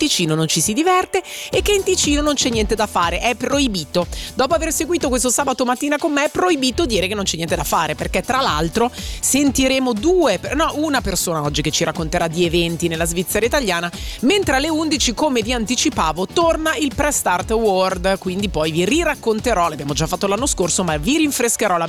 Ticino non ci si diverte e che in Ticino non c'è niente da fare, è proibito. Dopo aver seguito questo sabato mattina con me è proibito dire che non c'è niente da fare, perché tra l'altro sentiremo una persona oggi che ci racconterà di eventi nella Svizzera italiana, mentre alle 11, come vi anticipavo, torna il Prestart Award, quindi poi vi riracconterò, l'abbiamo già fatto l'anno scorso, ma vi rinfrescherò la